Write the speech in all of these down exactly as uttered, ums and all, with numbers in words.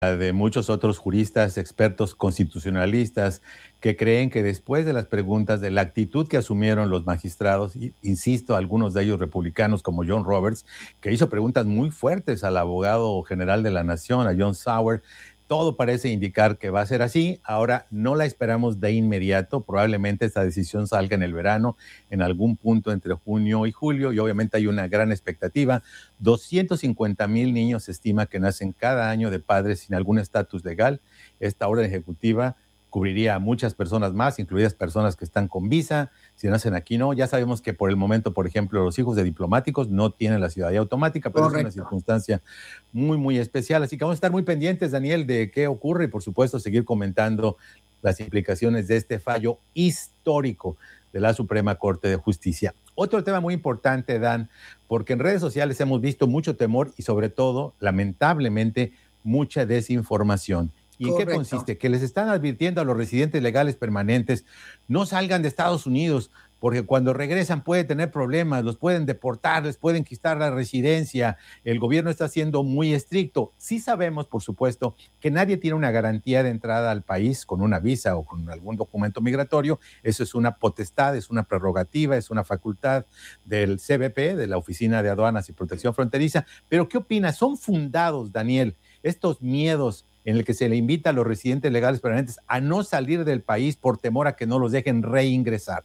de muchos otros juristas, expertos constitucionalistas, que creen que después de las preguntas, de la actitud que asumieron los magistrados, y, insisto, algunos de ellos republicanos como John Roberts, que hizo preguntas muy fuertes al abogado general de la nación, a John Sauer, todo parece indicar que va a ser así. Ahora no la esperamos de inmediato, probablemente esta decisión salga en el verano, en algún punto entre junio y julio, y obviamente hay una gran expectativa. doscientos cincuenta mil niños se estima que nacen cada año de padres sin algún estatus legal. Esta orden ejecutiva cubriría a muchas personas más, incluidas personas que están con visa. Si nacen aquí, no. Ya sabemos que por el momento, por ejemplo, los hijos de diplomáticos no tienen la ciudadanía automática, pero Correcto. Es una circunstancia muy, muy especial. Así que vamos a estar muy pendientes, Daniel, de qué ocurre y, por supuesto, seguir comentando las implicaciones de este fallo histórico de la Suprema Corte de Justicia. Otro tema muy importante, Dan, porque en redes sociales hemos visto mucho temor y, sobre todo, lamentablemente, mucha desinformación. ¿Y en Correcto. Qué consiste? Que les están advirtiendo a los residentes legales permanentes, no salgan de Estados Unidos, porque cuando regresan pueden tener problemas, los pueden deportar, les pueden quitar la residencia, el gobierno está siendo muy estricto. Sí sabemos, por supuesto, que nadie tiene una garantía de entrada al país con una visa o con algún documento migratorio. Eso es una potestad, es una prerrogativa, es una facultad del C B P, de la Oficina de Aduanas y Protección Fronteriza. Pero ¿qué opinas? ¿Son fundados, Daniel, estos miedos en el que se le invita a los residentes legales permanentes a no salir del país por temor a que no los dejen reingresar?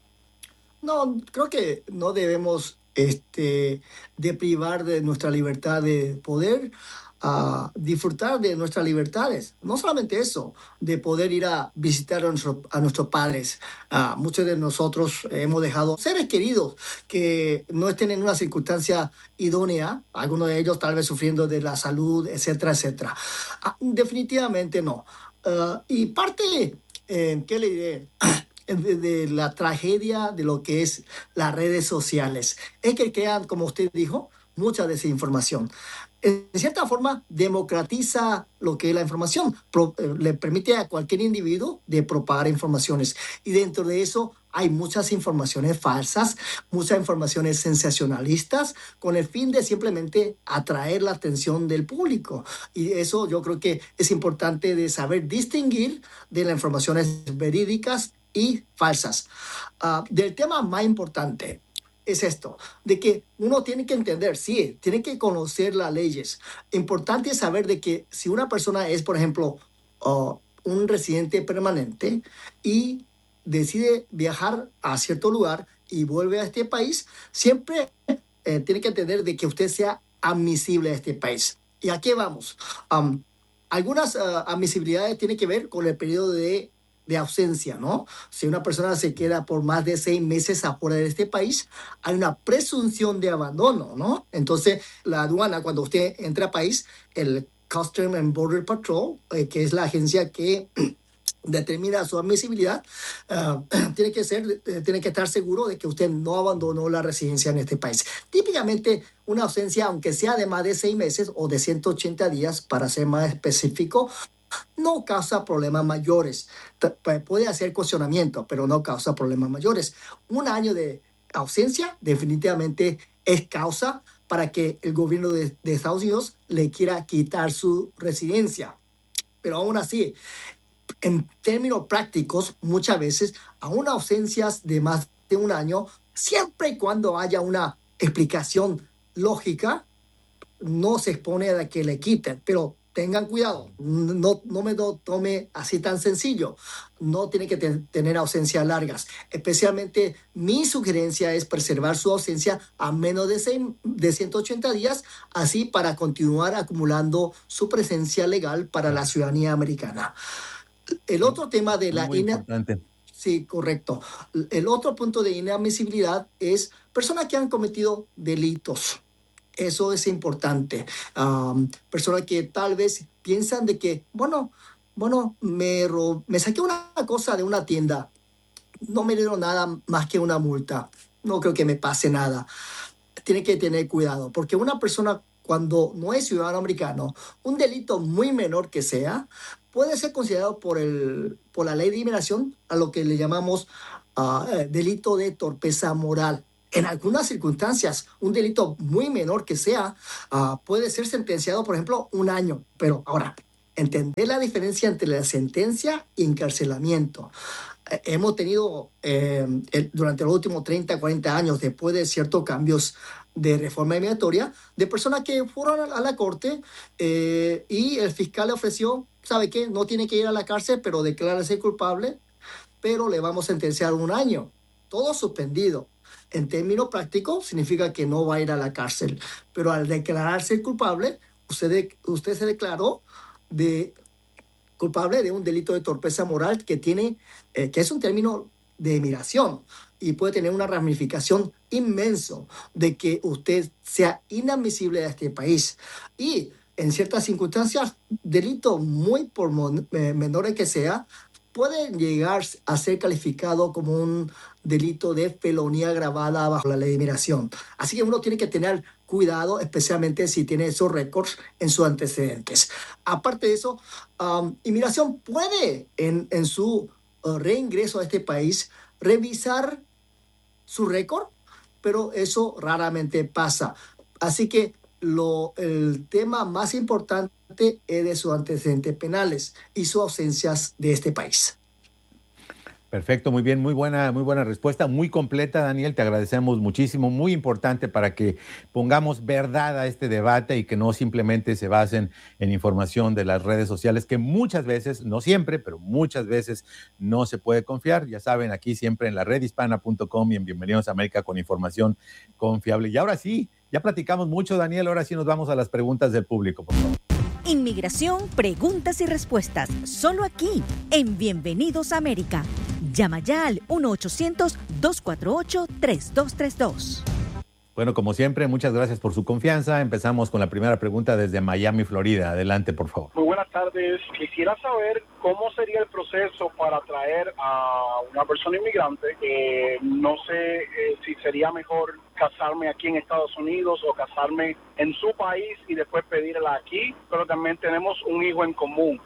No, creo que no debemos este, deprivar de nuestra libertad de poder uh, disfrutar de nuestras libertades. No solamente eso, de poder ir a visitar a, nuestro, a nuestros padres. Uh, muchos de nosotros hemos dejado seres queridos que no estén en una circunstancia idónea, algunos de ellos tal vez sufriendo de la salud, etcétera, etcétera. Uh, definitivamente no. Uh, y parte, eh, ¿qué le diré? De, de la tragedia de lo que es las redes sociales. Es que crean, como usted dijo, mucha desinformación. En cierta forma, democratiza lo que es la información. Pro, eh, le permite a cualquier individuo de propagar informaciones. Y dentro de eso hay muchas informaciones falsas, muchas informaciones sensacionalistas, con el fin de simplemente atraer la atención del público. Y eso yo creo que es importante de saber distinguir de las informaciones verídicas y falsas. Uh, del tema más importante es esto, de que uno tiene que entender, sí, tiene que conocer las leyes. Importante es saber de que si una persona es, por ejemplo, uh, un residente permanente y decide viajar a cierto lugar y vuelve a este país, siempre eh, tiene que entender de que usted sea admisible a este país. ¿Y a qué vamos? Um, algunas uh, admisibilidades tienen que ver con el periodo de de ausencia, ¿no? Si una persona se queda por más de seis meses afuera de este país, hay una presunción de abandono, ¿no? Entonces, la aduana, cuando usted entra al país, el Customs and Border Patrol, eh, que es la agencia que determina su admisibilidad, uh, tiene que ser, eh, tiene que estar seguro de que usted no abandonó la residencia en este país. Típicamente, una ausencia, aunque sea de más de seis meses o de ciento ochenta días, para ser más específico, no causa problemas mayores. Puede hacer cuestionamiento, pero no causa problemas mayores. Un año de ausencia definitivamente es causa para que el gobierno de, de Estados Unidos le quiera quitar su residencia. Pero aún así, en términos prácticos, muchas veces, aún ausencias de más de un año, siempre y cuando haya una explicación lógica, no se expone a que le quiten, pero tengan cuidado, no, no me lo tome así tan sencillo. No tiene que te, tener ausencias largas. Especialmente mi sugerencia es preservar su ausencia a menos de, seis, de ciento ochenta días, así para continuar acumulando su presencia legal para la ciudadanía americana. El otro tema de la... Muy importante. Sí, correcto. El otro punto de inadmisibilidad es personas que han cometido delitos. Eso es importante. Um, personas que tal vez piensan de que, bueno, bueno, me, ro- me saqué una cosa de una tienda. No me dieron nada más que una multa. No creo que me pase nada. Tiene que tener cuidado, porque una persona cuando no es ciudadano americano, un delito muy menor que sea, puede ser considerado por, el, por la ley de inmigración a lo que le llamamos uh, delito de torpeza moral. En algunas circunstancias, un delito muy menor que sea, uh, puede ser sentenciado, por ejemplo, un año. Pero ahora, entender la diferencia entre la sentencia y encarcelamiento. Eh, hemos tenido eh, el, durante los últimos treinta, cuarenta años, después de ciertos cambios de reforma migratoria, de personas que fueron a la corte eh, y el fiscal le ofreció, ¿sabe qué? No tiene que ir a la cárcel, pero declárese culpable, pero le vamos a sentenciar un año. Todo suspendido. En términos prácticos, significa que no va a ir a la cárcel. Pero al declararse culpable, usted, de, usted se declaró de culpable de un delito de torpeza moral que tiene, eh, que es un término de migración y puede tener una ramificación inmenso de que usted sea inadmisible a este país. Y en ciertas circunstancias, delitos muy por mon, eh, menores que sea, pueden llegar a ser calificado como un delito de felonía agravada bajo la ley de migración. Así que uno tiene que tener cuidado, especialmente si tiene esos récords en sus antecedentes. Aparte de eso, um, inmigración puede, en, en su uh, reingreso a este país, revisar su récord, pero eso raramente pasa. Así que lo, el tema más importante es de sus antecedentes penales y sus ausencias de este país. Perfecto, muy bien, muy buena, muy buena respuesta, muy completa, Daniel, te agradecemos muchísimo, muy importante para que pongamos verdad a este debate y que no simplemente se basen en información de las redes sociales, que muchas veces, no siempre, pero muchas veces no se puede confiar. Ya saben, aquí siempre en la red hispana punto com y en Bienvenidos a América con información confiable. Y ahora sí, ya platicamos mucho, Daniel, ahora sí nos vamos a las preguntas del público, por favor. Inmigración, preguntas y respuestas, solo aquí, en Bienvenidos a América. Llama ya al uno ochocientos, dos cuatro ocho, tres dos tres dos. Bueno, como siempre, muchas gracias por su confianza. Empezamos con la primera pregunta desde Miami, Florida. Adelante, por favor. Muy buenas tardes. Quisiera saber cómo sería el proceso para traer a una persona inmigrante. Eh, no sé eh, si sería mejor casarme aquí en Estados Unidos o casarme en su país y después pedirla aquí, pero también tenemos un hijo en común.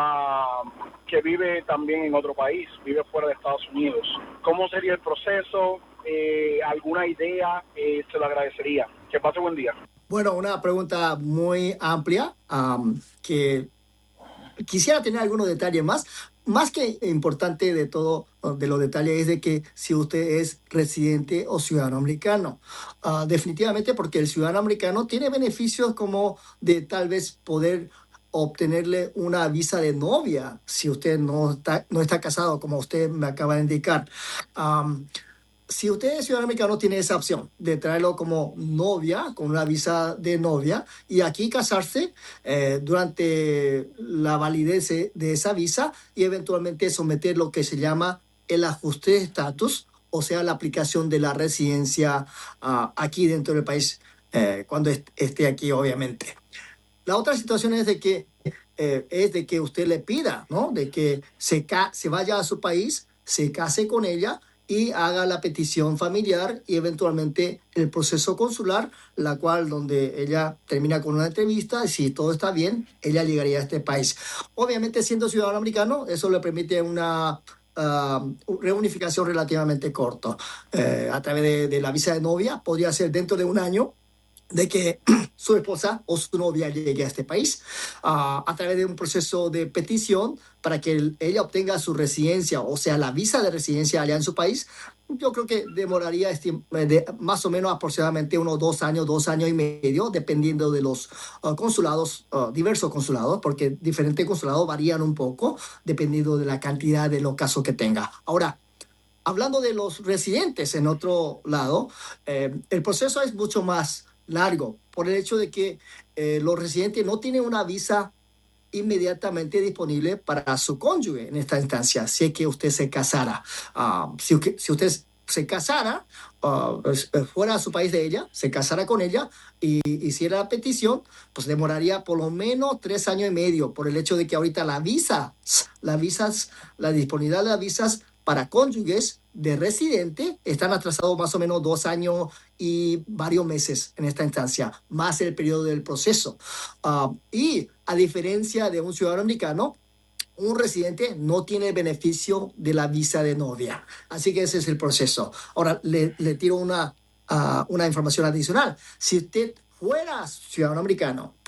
Uh, que vive también en otro país, vive fuera de Estados Unidos. ¿Cómo sería el proceso? Eh, ¿Alguna idea? Eh, se lo agradecería. Que pase buen día. Bueno, una pregunta muy amplia um, que quisiera tener algunos detalles más. Más que importante de todo, de los detalles, es de que si usted es residente o ciudadano americano. Uh, definitivamente porque el ciudadano americano tiene beneficios como de tal vez poder obtenerle una visa de novia si usted no está, no está casado, como usted me acaba de indicar. Um, si usted es ciudadano americano, tiene esa opción de traerlo como novia, con una visa de novia, y aquí casarse eh, durante la validez de esa visa y eventualmente someter lo que se llama el ajuste de estatus, o sea, la aplicación de la residencia uh, aquí dentro del país, eh, cuando est- esté aquí, obviamente. La otra situación es de que, eh, es de que usted le pida, ¿no? De que se, ca- se vaya a su país, se case con ella y haga la petición familiar y eventualmente el proceso consular, la cual donde ella termina con una entrevista y si todo está bien, ella llegaría a este país. Obviamente, siendo ciudadano americano, eso le permite una uh, reunificación relativamente corta. Eh, a través de, de la visa de novia, podría ser dentro de un año, de que su esposa o su novia llegue a este país uh, a través de un proceso de petición para que el, ella obtenga su residencia, o sea, la visa de residencia allá en su país. Yo creo que demoraría de más o menos aproximadamente unos dos años, dos años y medio, dependiendo de los uh, consulados, uh, diversos consulados, porque diferentes consulados varían un poco, dependiendo de la cantidad de los casos que tenga. Ahora, hablando de los residentes en otro lado, eh, el proceso es mucho más largo, por el hecho de que eh, los residentes no tienen una visa inmediatamente disponible para su cónyuge en esta instancia, si es que usted se casara. Uh, si, si usted se casara, uh, fuera a su país de ella, se casara con ella y hiciera la petición, pues demoraría por lo menos tres años y medio, por el hecho de que ahorita la visa, las visas, la disponibilidad de las visas para cónyuges de residente están atrasados más o menos dos años y varios meses en esta instancia, más el periodo del proceso. Uh, y a diferencia de un ciudadano americano, un residente no tiene beneficio de la visa de novia. Así que ese es el proceso. Ahora, le, le tiro una, uh, una información adicional. Si usted fuera ciudadano americano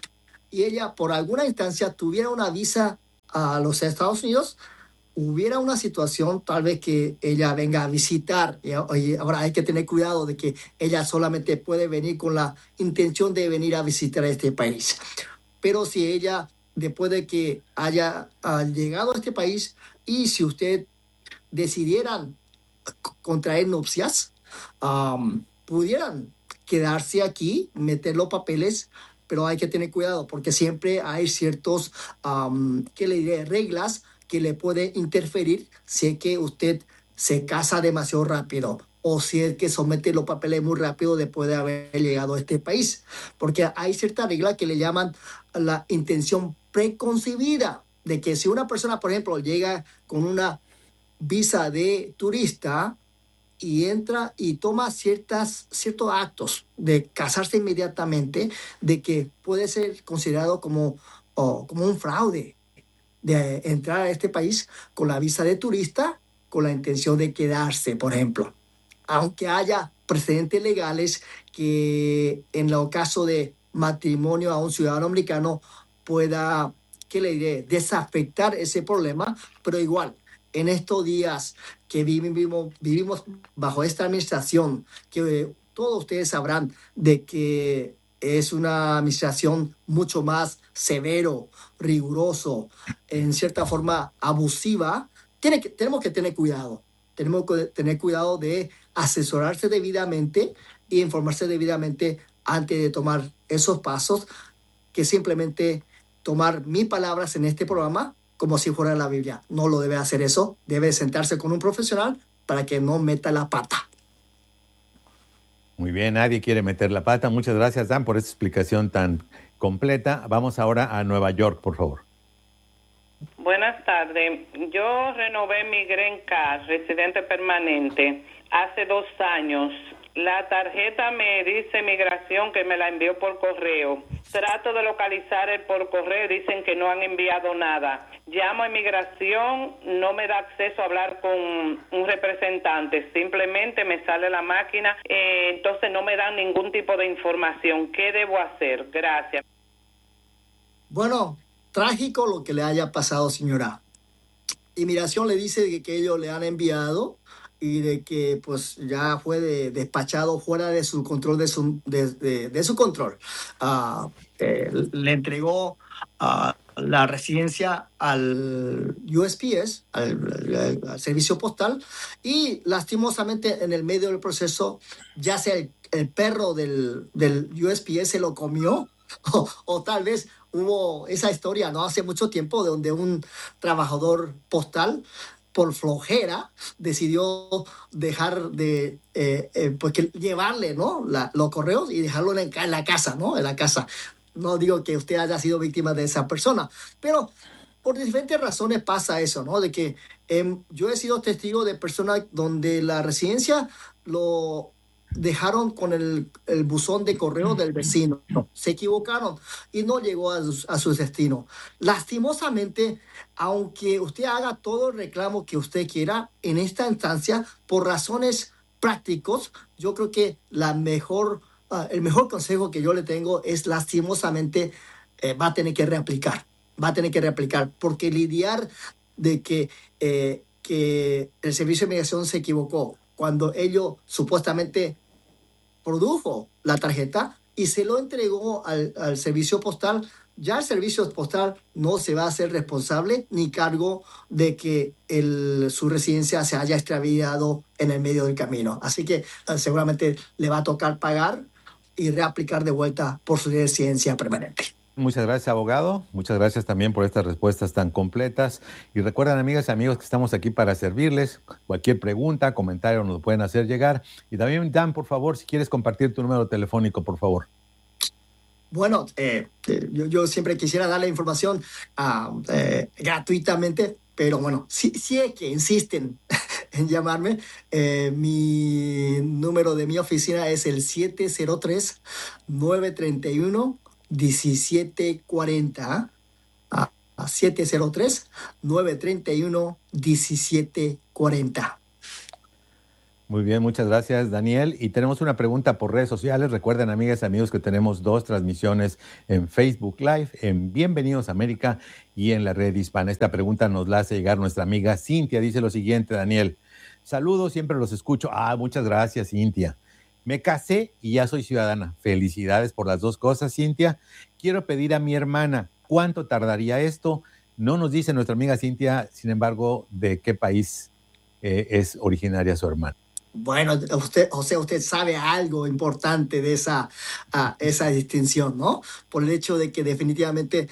y ella por alguna instancia tuviera una visa a los Estados Unidos, hubiera una situación tal vez que ella venga a visitar, y ahora hay que tener cuidado de que ella solamente puede venir con la intención de venir a visitar este país. Pero si ella, después de que haya uh, llegado a este país, y si usted decidieran contraer nupcias, um, pudieran quedarse aquí, meter los papeles, pero hay que tener cuidado porque siempre hay ciertos, um, ¿qué le diré?, reglas que le pueden interferir si es que usted se casa demasiado rápido o si es que somete los papeles muy rápido después de haber llegado a este país. Porque hay ciertas reglas que le llaman la intención preconcebida, de que si una persona, por ejemplo, llega con una visa de turista y entra y toma ciertas, ciertos actos de casarse inmediatamente, de que puede ser considerado como, oh, como un fraude de entrar a este país con la visa de turista con la intención de quedarse, por ejemplo. Aunque haya precedentes legales que en el caso de matrimonio a un ciudadano americano pueda, ¿qué le diré?, desafectar ese problema, pero igual, en estos días que vivimos, vivimos bajo esta administración, que todos ustedes sabrán de que es una administración mucho más severo, riguroso, en cierta forma abusiva, tiene que, tenemos que tener cuidado. Tenemos que tener cuidado de asesorarse debidamente y informarse debidamente antes de tomar esos pasos, que simplemente tomar mis palabras en este programa como si fuera la Biblia. No lo debe hacer eso. Debe sentarse con un profesional para que no meta la pata. Muy bien, nadie quiere meter la pata. Muchas gracias, Dan, por esta explicación tan completa. Vamos ahora a Nueva York, por favor. Buenas tardes. Yo renové mi Green Card, residente permanente, hace dos años. La tarjeta me dice migración que me la envió por correo. Trato de localizar el por correo, dicen que no han enviado nada. Llamo a inmigración, no me da acceso a hablar con un representante, simplemente me sale la máquina, eh, entonces no me dan ningún tipo de información. ¿Qué debo hacer? Gracias. Bueno, trágico lo que le haya pasado, señora. Inmigración le dice que, que ellos le han enviado y de que pues ya fue de, despachado fuera de su control, de su, de, de, de su control. Uh, eh, le entregó uh, la residencia al U S P S, al, al, al servicio postal, y lastimosamente en el medio del proceso, ya sea el, el perro del, del U S P S se lo comió, o, o tal vez hubo esa historia no hace mucho tiempo de donde un trabajador postal por flojera decidió dejar de eh, eh, pues que llevarle, ¿no?, la, los correos y dejarlo en, en la casa, ¿no? En la casa. No digo que usted haya sido víctima de esa persona, pero por diferentes razones pasa eso, ¿no? De que eh, yo he sido testigo de personas donde la residencia lo dejaron con el, el buzón de correo del vecino. Se equivocaron y no llegó a su, a su destino. Lastimosamente, aunque usted haga todo el reclamo que usted quiera en esta instancia, por razones prácticas, yo creo que la mejor, uh, el mejor consejo que yo le tengo es lastimosamente eh, va a tener que reaplicar. Va a tener que reaplicar porque lidiar de que, eh, que el Servicio de Migración se equivocó cuando ellos supuestamente produjo la tarjeta y se lo entregó al, al servicio postal, ya el servicio postal no se va a hacer responsable ni cargo de que el, su residencia se haya extraviado en el medio del camino. Así que uh, seguramente le va a tocar pagar y reaplicar de vuelta por su residencia permanente. Muchas gracias, abogado. Muchas gracias también por estas respuestas tan completas. Y recuerden, amigas y amigos, que estamos aquí para servirles. Cualquier pregunta, comentario nos lo pueden hacer llegar. Y también, Dan, por favor, si quieres compartir tu número telefónico, por favor. Bueno, eh, eh, yo, yo siempre quisiera darle información uh, eh, gratuitamente, pero bueno, si, si es que insisten en llamarme, eh, mi número de mi oficina es el siete cero tres, nueve tres uno, diecisiete cuarenta, a siete cero tres, nueve tres uno, diecisiete cuarenta. Muy bien, muchas gracias, Daniel. Y tenemos una pregunta por redes sociales. Recuerden, amigas y amigos, que tenemos dos transmisiones en Facebook Live, en Bienvenidos a América y en la red hispana. Esta pregunta nos la hace llegar nuestra amiga Cintia. Dice lo siguiente, Daniel. Saludos, siempre los escucho. Ah, muchas gracias, Cintia. Me casé y ya soy ciudadana. Felicidades por las dos cosas, Cintia. Quiero pedir a mi hermana, ¿cuánto tardaría esto? No nos dice nuestra amiga Cintia, sin embargo, de qué país eh, es originaria su hermana. Bueno, usted, o sea, usted sabe algo importante de esa, uh, esa distinción, ¿no? Por el hecho de que definitivamente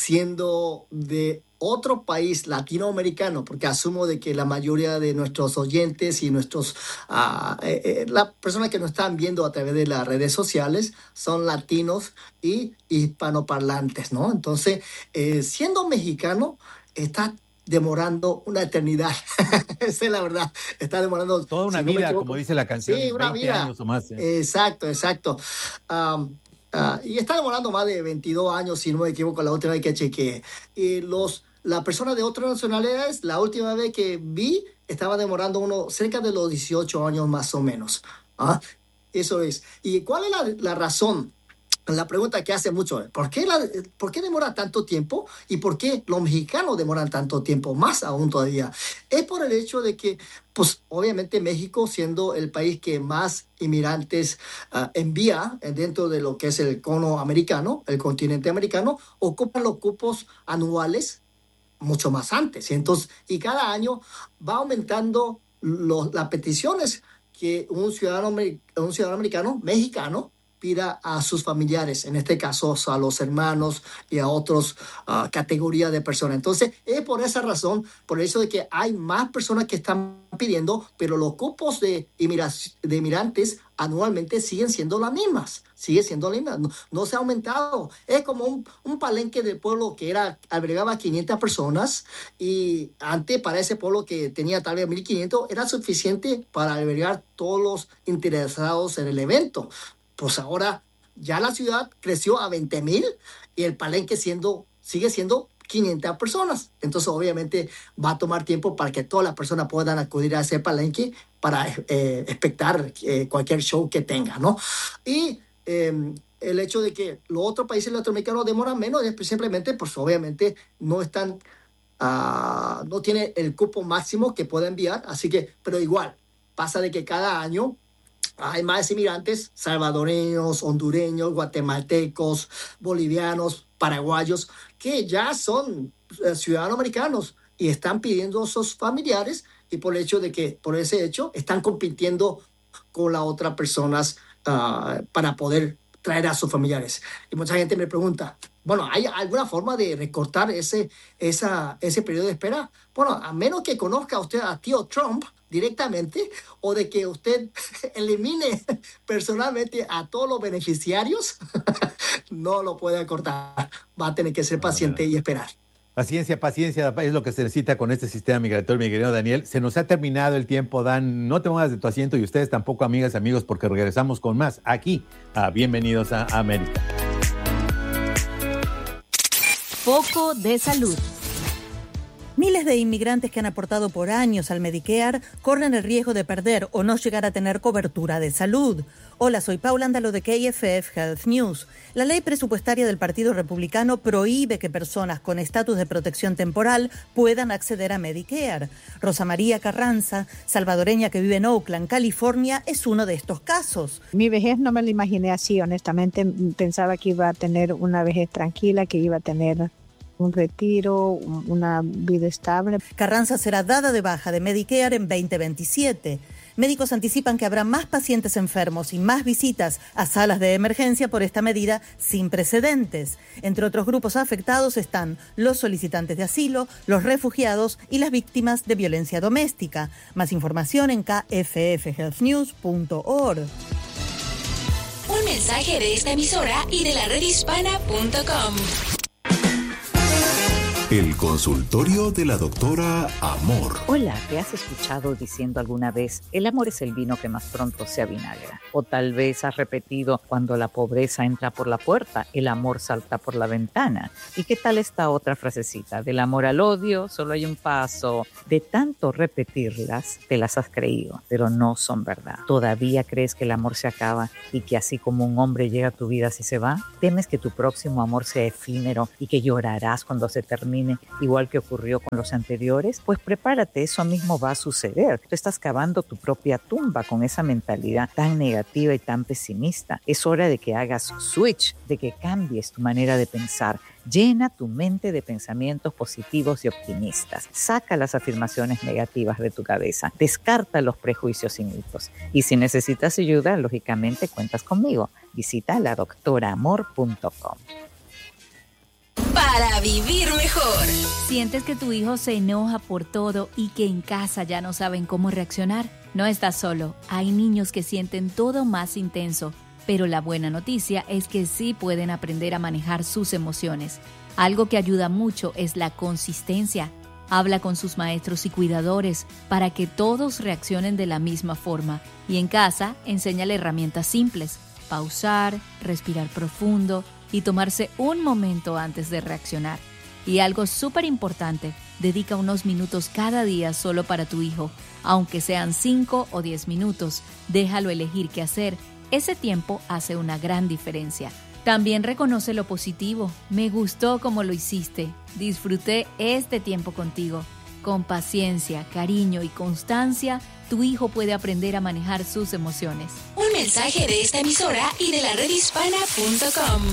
siendo de otro país latinoamericano, porque asumo de que la mayoría de nuestros oyentes y nuestros, uh, eh, eh, las personas que nos están viendo a través de las redes sociales son latinos y hispanoparlantes, ¿no? Entonces, eh, siendo mexicano, está demorando una eternidad. Esa es la verdad. Está demorando toda una si vida, no equivoco, como dice la canción. Sí, una veinte vida. Años o más. ¿eh? Exacto, exacto. Um, uh, y está demorando más de veintidós años, si no me equivoco, la última vez que chequeé. Y los, las personas de otras nacionalidades, la última vez que vi, estaba demorando uno cerca de los dieciocho años más o menos. ¿Ah? Eso es. ¿Y cuál es la, la razón? La pregunta que hace mucho, ¿por qué, la, ¿por qué demora tanto tiempo? ¿Y por qué los mexicanos demoran tanto tiempo? Más aún todavía. Es por el hecho de que, pues obviamente México, siendo el país que más inmigrantes uh, envía dentro de lo que es el cono americano, el continente americano, ocupa los cupos anuales mucho más antes. Y, entonces, y cada año va aumentando los, las peticiones que un ciudadano, un ciudadano americano, mexicano, pida a sus familiares, en este caso a los hermanos y a otras uh, categorías de personas. Entonces, es por esa razón, por el hecho de que hay más personas que están pidiendo, pero los cupos de, de inmigrantes anualmente siguen siendo las mismas, sigue siendo las mismas, no, no se ha aumentado. Es como un, un palenque del pueblo que era, albergaba quinientas personas y antes para ese pueblo que tenía tal vez mil quinientos era suficiente para albergar todos los interesados en el evento. Pues ahora ya la ciudad creció a veinte mil y el palenque siendo, sigue siendo quinientas personas. Entonces, obviamente, va a tomar tiempo para que todas las personas puedan acudir a ese palenque para eh, expectar eh, cualquier show que tenga, ¿no? Y eh, el hecho de que los otros países latinoamericanos demoran menos es simplemente, pues obviamente, no están, uh, no tiene el cupo máximo que pueda enviar. Así que, pero igual, pasa de que cada año hay más inmigrantes salvadoreños, hondureños, guatemaltecos, bolivianos, paraguayos, que ya son eh, ciudadanos americanos y están pidiendo a sus familiares y por el hecho de que, por ese hecho, están compitiendo con las otras personas uh, para poder traer a sus familiares. Y mucha gente me pregunta, bueno, ¿hay alguna forma de recortar ese, esa, ese periodo de espera? Bueno, a menos que conozca usted a tío Trump directamente o de que usted elimine personalmente a todos los beneficiarios, no lo puede acortar. Va a tener que ser paciente y esperar. Paciencia, paciencia, es lo que se necesita con este sistema migratorio, mi querido Daniel. Se nos ha terminado el tiempo, Dan. No te muevas de tu asiento y ustedes tampoco, amigas y amigos, porque regresamos con más aquí a Bienvenidos a América. Foco de salud. Miles de inmigrantes que han aportado por años al Medicare corren el riesgo de perder o no llegar a tener cobertura de salud. Hola, soy Paula Ándalo de K F F Health News. La ley presupuestaria del Partido Republicano prohíbe que personas con estatus de protección temporal puedan acceder a Medicare. Rosa María Carranza, salvadoreña que vive en Oakland, California, es uno de estos casos. Mi vejez no me la imaginé así, honestamente. Pensaba que iba a tener una vejez tranquila, que iba a tener un retiro, una vida estable. Carranza será dada de baja de Medicare en veinte veintisiete. Médicos anticipan que habrá más pacientes enfermos y más visitas a salas de emergencia por esta medida sin precedentes. Entre otros grupos afectados están los solicitantes de asilo, los refugiados y las víctimas de violencia doméstica. Más información en k f f health news punto org. Un mensaje de esta emisora y de la red hispana punto com. El consultorio de la doctora Amor. Hola, ¿te has escuchado diciendo alguna vez, el amor es el vino que más pronto se avinagra? O tal vez has repetido, cuando la pobreza entra por la puerta, el amor salta por la ventana. ¿Y qué tal esta otra frasecita? Del amor al odio solo hay un paso. De tanto repetirlas, te las has creído, pero no son verdad. ¿Todavía crees que el amor se acaba y que así como un hombre llega a tu vida así se va? ¿Temes que tu próximo amor sea efímero y que llorarás cuando se termine, igual que ocurrió con los anteriores? Pues prepárate, eso mismo va a suceder. Tú estás cavando tu propia tumba con esa mentalidad tan negativa y tan pesimista. Es hora de que hagas switch, de que cambies tu manera de pensar. Llena tu mente de pensamientos positivos y optimistas. Saca las afirmaciones negativas de tu cabeza. Descarta los prejuicios y mitos. Y si necesitas ayuda, lógicamente cuentas conmigo. Visita la doctora amor punto com. Para vivir mejor. ¿Sientes que tu hijo se enoja por todo y que en casa ya no saben cómo reaccionar? No estás solo. Hay niños que sienten todo más intenso. Pero la buena noticia es que sí pueden aprender a manejar sus emociones. Algo que ayuda mucho es la consistencia. Habla con sus maestros y cuidadores para que todos reaccionen de la misma forma. Y en casa, enséñale herramientas simples. Pausar, respirar profundo y tomarse un momento antes de reaccionar. Y algo súper importante, dedica unos minutos cada día solo para tu hijo. Aunque sean cinco o diez minutos, déjalo elegir qué hacer. Ese tiempo hace una gran diferencia. También reconoce lo positivo. Me gustó cómo lo hiciste. Disfruté este tiempo contigo. Con paciencia, cariño y constancia, tu hijo puede aprender a manejar sus emociones. Un mensaje de esta emisora y de la red hispana punto com.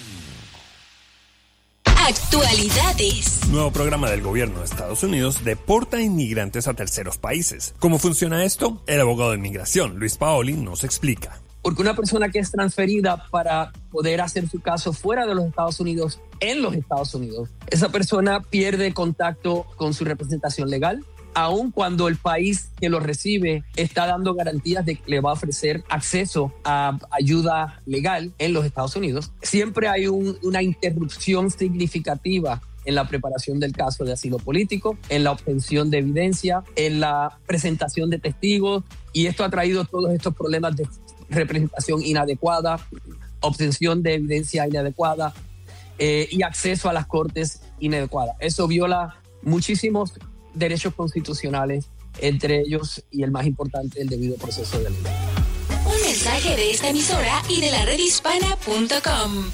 Actualidades. Nuevo programa del gobierno de Estados Unidos deporta inmigrantes a terceros países. ¿Cómo funciona esto? El abogado de inmigración, Luis Paoli, nos explica. Porque una persona que es transferida para poder hacer su caso fuera de los Estados Unidos, en los Estados Unidos, esa persona pierde contacto con su representación legal, aun cuando el país que lo recibe está dando garantías de que le va a ofrecer acceso a ayuda legal en los Estados Unidos. Siempre hay un, una interrupción significativa en la preparación del caso de asilo político, en la obtención de evidencia, en la presentación de testigos, y esto ha traído todos estos problemas de representación inadecuada, obtención de evidencia inadecuada eh, y acceso a las cortes inadecuada. Eso viola muchísimos derechos constitucionales, entre ellos y el más importante, el debido proceso de ley. Un mensaje de esta emisora y de la red hispana punto com.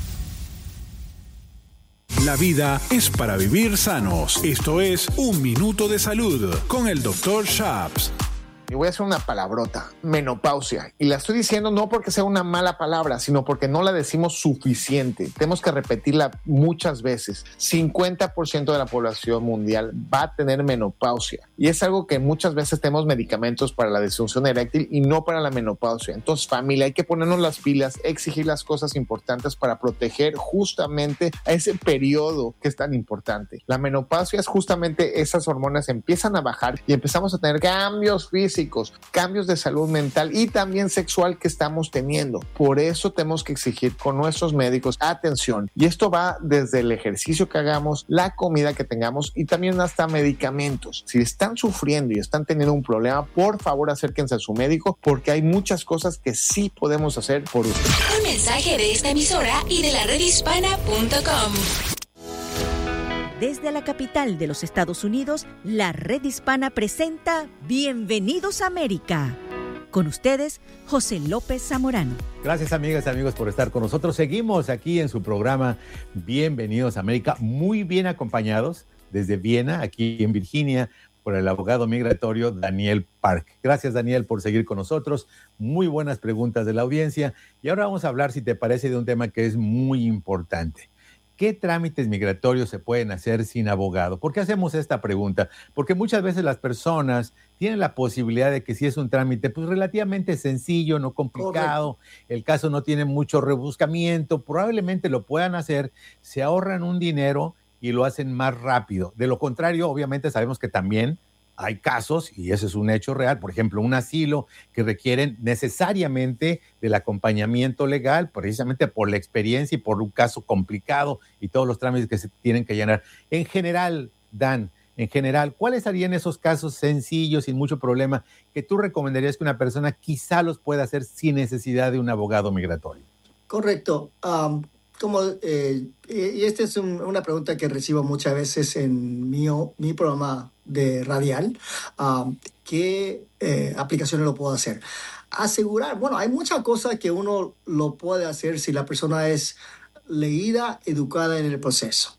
La vida es para vivir sanos. Esto es Un Minuto de Salud con el doctor Shaps. Y voy a hacer una palabrota, menopausia. Y la estoy diciendo no porque sea una mala palabra, sino porque no la decimos suficiente. Tenemos que repetirla muchas veces. cincuenta por ciento de la población mundial va a tener menopausia. Y es algo que muchas veces tenemos medicamentos para la disfunción eréctil y no para la menopausia. Entonces, familia, hay que ponernos las pilas, exigir las cosas importantes para proteger justamente a ese periodo que es tan importante. La menopausia es justamente esas hormonas empiezan a bajar y empezamos a tener cambios físicos, cambios de salud mental y también sexual que estamos teniendo. Por eso tenemos que exigir con nuestros médicos atención. Y esto va desde el ejercicio que hagamos, la comida que tengamos y también hasta medicamentos. Si están sufriendo y están teniendo un problema, por favor acérquense a su médico porque hay muchas cosas que sí podemos hacer por ustedes. Un mensaje de esta emisora y de la red hispana punto com. Desde la capital de los Estados Unidos, la Red Hispana presenta Bienvenidos a América. Con ustedes, José López Zamorano. Gracias, amigas y amigos, por estar con nosotros. Seguimos aquí en su programa Bienvenidos a América, muy bien acompañados desde Viena, aquí en Virginia, por el abogado migratorio Daniel Park. Gracias, Daniel, por seguir con nosotros. Muy buenas preguntas de la audiencia. Y ahora vamos a hablar, si te parece, de un tema que es muy importante. ¿Qué trámites migratorios se pueden hacer sin abogado? ¿Por qué hacemos esta pregunta? Porque muchas veces las personas tienen la posibilidad de que si es un trámite pues relativamente sencillo, no complicado, correcto, el caso no tiene mucho rebuscamiento, probablemente lo puedan hacer, se ahorran un dinero y lo hacen más rápido. De lo contrario, obviamente sabemos que también hay casos, y ese es un hecho real, por ejemplo, un asilo que requieren necesariamente del acompañamiento legal, precisamente por la experiencia y por un caso complicado y todos los trámites que se tienen que llenar. En general, Dan, en general, ¿cuáles serían esos casos sencillos, sin mucho problema, que tú recomendarías que una persona quizá los pueda hacer sin necesidad de un abogado migratorio? Correcto. Um, como, eh, y esta es un, una pregunta que recibo muchas veces en mi, mi programa de radial. Um, ¿Qué eh, aplicaciones lo puedo hacer? Asegurar, bueno, hay muchas cosas que uno lo puede hacer si la persona es leída, educada en el proceso.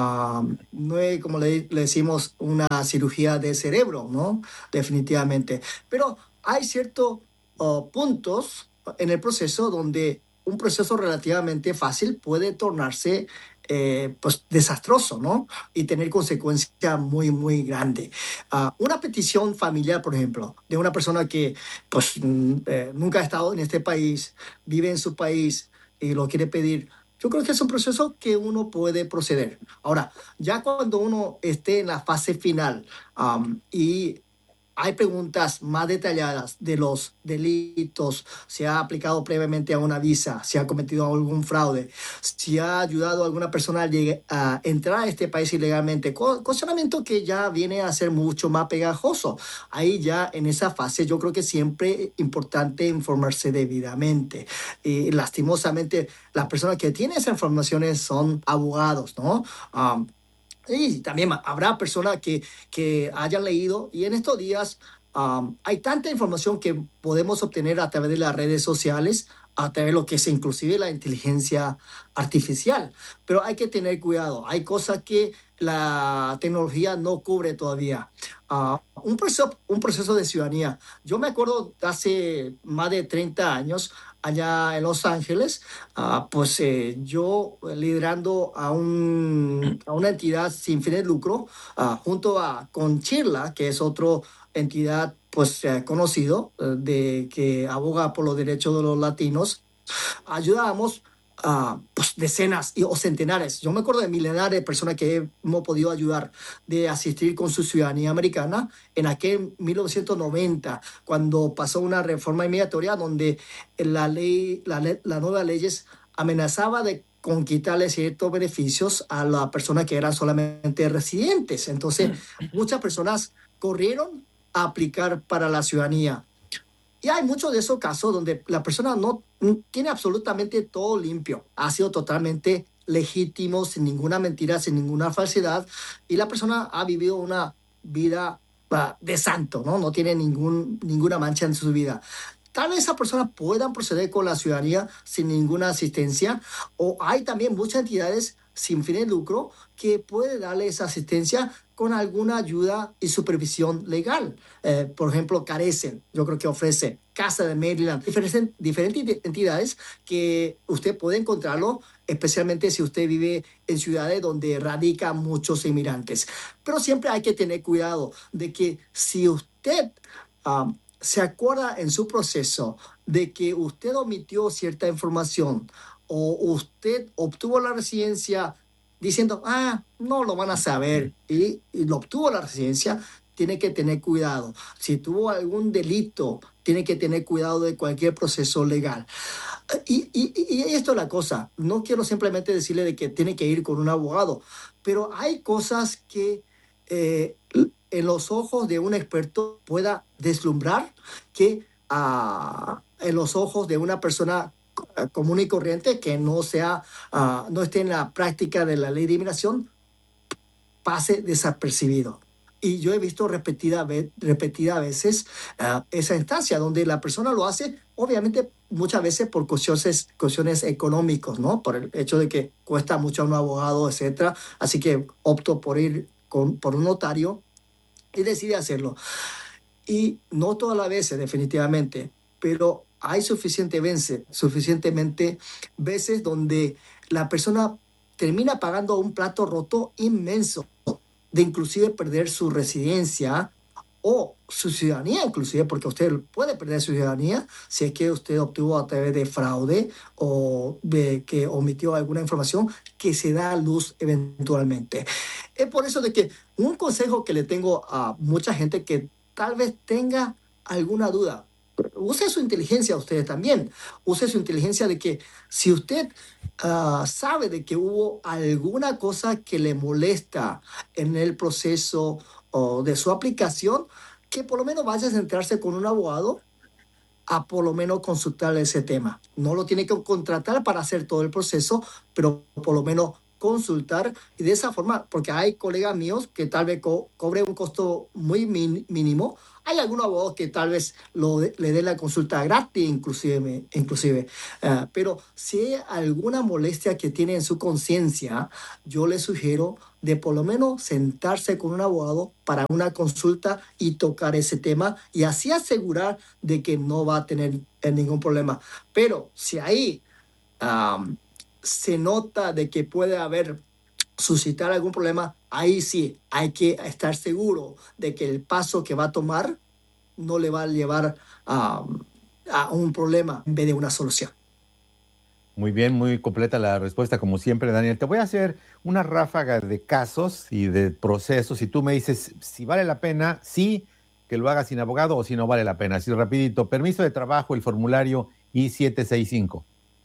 Um, no es, como le, le decimos, una cirugía de cerebro, ¿no? Definitivamente. Pero hay ciertos uh, puntos en el proceso donde un proceso relativamente fácil puede tornarse eh, pues, desastroso, ¿no? Y tener consecuencias muy, muy grandes. Uh, una petición familiar, por ejemplo, de una persona que pues, eh, nunca ha estado en este país, vive en su país y lo quiere pedir, yo creo que es un proceso que uno puede proceder. Ahora, ya cuando uno esté en la fase final um, y hay preguntas más detalladas de los delitos, si ha aplicado previamente a una visa, si ha cometido algún fraude, si ha ayudado a alguna persona a, llegar, a entrar a este país ilegalmente, cuestionamiento que ya viene a ser mucho más pegajoso. Ahí ya en esa fase yo creo que siempre es importante informarse debidamente. Y lastimosamente las personas que tienen esas informaciones son abogados, ¿no? Um, Y también habrá personas que, que hayan leído, y en estos días um, hay tanta información que podemos obtener a través de las redes sociales, a través de lo que es inclusive la inteligencia artificial. Pero hay que tener cuidado. Hay cosas que la tecnología no cubre todavía. Uh, un, proceso, un proceso de ciudadanía. Yo me acuerdo hace más de treinta años, allá en Los Ángeles, uh, pues eh, yo liderando a, un, a una entidad sin fines de lucro, uh, junto a con CHIRLA, que es otra entidad pues eh, conocido, eh, de, que aboga por los derechos de los latinos, ayudábamos a uh, pues, decenas y, o centenares, yo me acuerdo de milenares de personas que hemos podido ayudar de asistir con su ciudadanía americana en aquel mil novecientos noventa, cuando pasó una reforma migratoria donde la ley, la, la nueva leyes amenazaba de con quitarle ciertos beneficios a las personas que eran solamente residentes. Entonces, muchas personas corrieron a aplicar para la ciudadanía. Y hay muchos de esos casos donde la persona no tiene absolutamente todo limpio, ha sido totalmente legítimo, sin ninguna mentira, sin ninguna falsedad, y la persona ha vivido una vida uh, de santo, ¿no? No tiene ningún, ninguna mancha en su vida. Tal vez esas personas puedan proceder con la ciudadanía sin ninguna asistencia, o hay también muchas entidades sin fines de lucro que pueden darle esa asistencia con alguna ayuda y supervisión legal. Eh, por ejemplo, Carecen, yo creo que ofrece Casa de Maryland, diferentes, diferentes entidades que usted puede encontrarlo, especialmente si usted vive en ciudades donde radican muchos inmigrantes. Pero siempre hay que tener cuidado de que si usted um, se acuerda en su proceso de que usted omitió cierta información o usted obtuvo la residencia diciendo, ah, no lo van a saber, y, y lo obtuvo la residencia, tiene que tener cuidado. Si tuvo algún delito, tiene que tener cuidado de cualquier proceso legal. Y, y, y esto es la cosa. No quiero simplemente decirle de que tiene que ir con un abogado, pero hay cosas que eh, en los ojos de un experto pueda deslumbrar que uh, en los ojos de una persona común y corriente que no sea uh, no esté en la práctica de la ley de inmigración pase desapercibido. Y yo he visto repetida, repetida veces uh, esa instancia donde la persona lo hace, obviamente muchas veces por cuestiones, cuestiones económicas, ¿no? Por el hecho de que cuesta mucho a un abogado, etcétera. Así que opto por ir con, por un notario y decide hacerlo. Y no todas las veces, definitivamente, pero hay suficiente veces, suficientemente veces donde la persona termina pagando un plato roto inmenso, de inclusive perder su residencia o su ciudadanía inclusive, porque usted puede perder su ciudadanía si es que usted obtuvo a través de fraude o de que omitió alguna información que se da a luz eventualmente. Es por eso de que un consejo que le tengo a mucha gente que tal vez tenga alguna duda, use su inteligencia ustedes también, use su inteligencia de que si usted uh, sabe de que hubo alguna cosa que le molesta en el proceso o de su aplicación, que por lo menos vaya a sentarse con un abogado a por lo menos consultar ese tema. No lo tiene que contratar para hacer todo el proceso, pero por lo menos consultar, y de esa forma, porque hay colegas míos que tal vez co cobre un costo muy min mínimo, hay algunos abogados que tal vez lo de, le den la consulta gratis inclusive, inclusive. Uh, pero si hay alguna molestia que tiene en su conciencia, yo le sugiero de por lo menos sentarse con un abogado para una consulta y tocar ese tema y así asegurar de que no va a tener ningún problema. Pero si ahí um, se nota de que puede haber suscitar algún problema, ahí sí hay que estar seguro de que el paso que va a tomar no le va a llevar a, a un problema en vez de una solución. Muy bien, muy completa la respuesta, como siempre, Daniel. Te voy a hacer una ráfaga de casos y de procesos y tú me dices si vale la pena, sí, que lo haga sin abogado o si no vale la pena. Así rapidito, permiso de trabajo, el formulario I siete sesenta y cinco.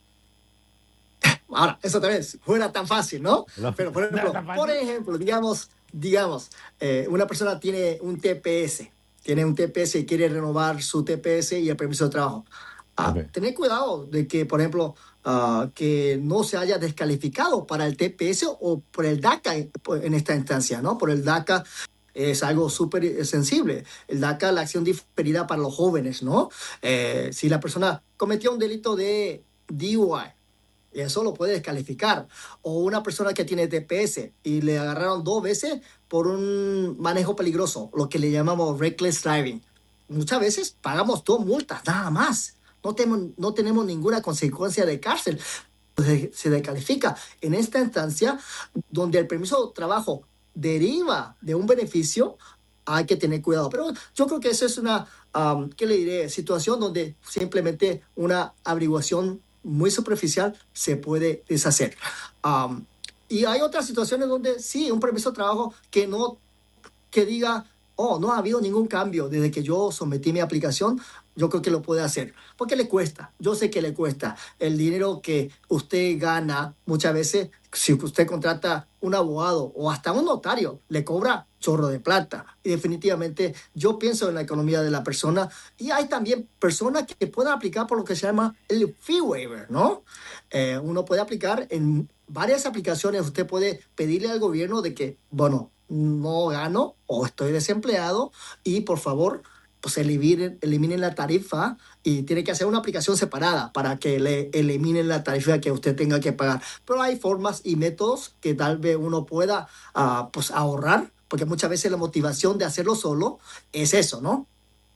Ahora, eso también fuera tan fácil, ¿no? No. Pero, por ejemplo, no por ejemplo digamos, digamos eh, una persona tiene un T P S, tiene un T P S y quiere renovar su T P S y el permiso de trabajo. Ah, okay. Tener cuidado de que, por ejemplo, uh, que no se haya descalificado para el T P S o por el DACA en, en esta instancia, ¿no? Por el DACA es algo súper sensible. El DACA, la acción diferida para los jóvenes, ¿no? Eh, si la persona cometió un delito de D U I, y eso lo puede descalificar. O una persona que tiene T P S y le agarraron dos veces por un manejo peligroso, lo que le llamamos reckless driving. Muchas veces pagamos dos multas, nada más. No tenemos, no tenemos ninguna consecuencia de cárcel. Se, se descalifica. En esta instancia, donde el permiso de trabajo deriva de un beneficio, hay que tener cuidado. Pero yo creo que eso es una, um, ¿qué le diré? Situación donde simplemente una averiguación muy superficial se puede deshacer. Um, y hay otras situaciones donde sí, un permiso de trabajo que no, que diga, oh, no ha habido ningún cambio desde que yo sometí mi aplicación, yo creo que lo puede hacer. Porque le cuesta, yo sé que le cuesta. El dinero que usted gana, muchas veces, si usted contrata un abogado o hasta un notario, le cobra chorro de plata. Y definitivamente yo pienso en la economía de la persona. Y hay también personas que pueden aplicar por lo que se llama el fee waiver, ¿no? Eh, uno puede aplicar en varias aplicaciones. Usted puede pedirle al gobierno de que, bueno, no gano o estoy desempleado y por favor, pues eliminen, eliminen la tarifa y tiene que hacer una aplicación separada para que le eliminen la tarifa que usted tenga que pagar. Pero hay formas y métodos que tal vez uno pueda uh, pues ahorrar, porque muchas veces la motivación de hacerlo solo es eso, ¿no?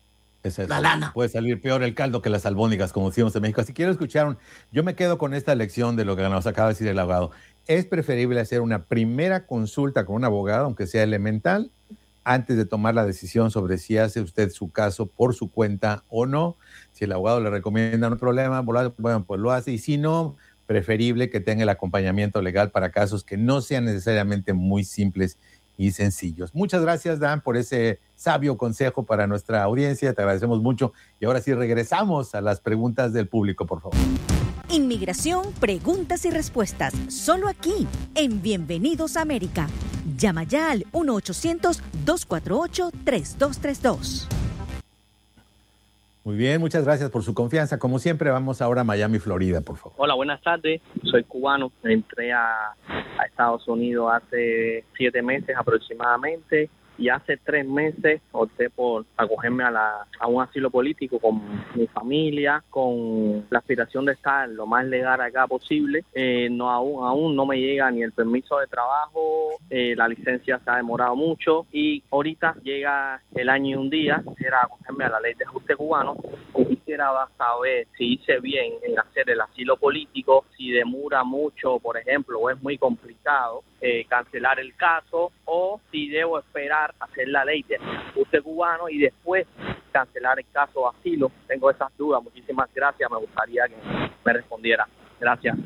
Es eso. La lana. Puede salir peor el caldo que las albóndigas, como decimos en México. Si quiero escuchar, un, yo me quedo con esta lección de lo que nos acaba de decir el abogado. Es preferible hacer una primera consulta con un abogado, aunque sea elemental, antes de tomar la decisión sobre si hace usted su caso por su cuenta o no. Si el abogado le recomienda un problema, bueno, pues lo hace. Y si no, preferible que tenga el acompañamiento legal para casos que no sean necesariamente muy simples y sencillos. Muchas gracias, Dan, por ese sabio consejo para nuestra audiencia. Te agradecemos mucho. Y ahora sí regresamos a las preguntas del público, por favor. Inmigración, preguntas y respuestas, solo aquí, en Bienvenidos a América. Llama ya al uno ochocientos, dos cuatro ocho, tres dos tres dos. Muy bien, muchas gracias por su confianza. Como siempre, vamos ahora a Miami, Florida, por favor. Hola, buenas tardes. Soy cubano. Entré a, a Estados Unidos hace siete meses aproximadamente. Y hace tres meses opté por acogerme a, la, a un asilo político con mi familia, con la aspiración de estar lo más legal acá posible. Eh, no aún, aún no me llega ni el permiso de trabajo, eh, la licencia se ha demorado mucho y ahorita llega el año y un día, era acogerme a la ley de ajuste cubano quisiera saber si hice bien en hacer el asilo político, si demora mucho, por ejemplo, o es muy complicado eh, cancelar el caso, o si debo esperar hacer la ley de ajuste cubano y después cancelar el caso de asilo. Tengo esas dudas. Muchísimas gracias. Me gustaría que me respondiera. Gracias.